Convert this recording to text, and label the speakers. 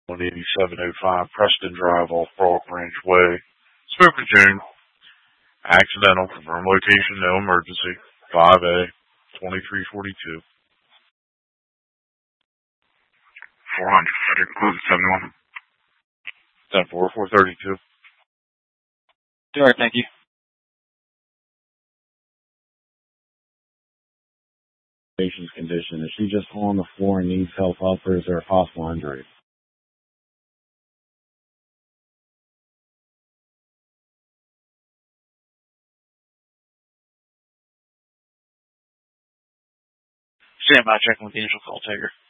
Speaker 1: 18705 Preston Drive off Frog Ranch Way. Spoke to June. Accidental. Confirm location. No emergency. 5A 2342.
Speaker 2: 400. Frederick close at 71.
Speaker 1: 10-4, 432.
Speaker 3: All right, thank you.
Speaker 4: Patient's condition. Is she just on the floor and needs help up, or is there a possible injury?
Speaker 3: Stand by, checking with the initial call taker.